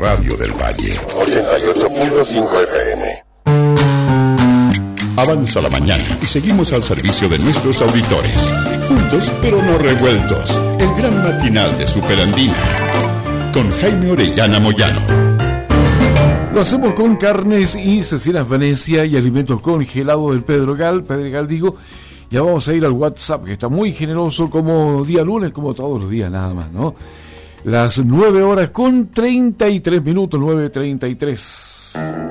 radio del Valle. 88.5 FM. Avanza la mañana y seguimos al servicio de nuestros auditores. Juntos, pero no revueltos. El gran matinal de Superandina. Con Jaime Orellana Moyano. Lo hacemos con carnes y cecinas Venecia y alimentos congelados del Pedregal, digo. Ya vamos a ir al WhatsApp, que está muy generoso como día lunes, como todos los días nada más, ¿no? Las 9 horas con 33 minutos, 9:33.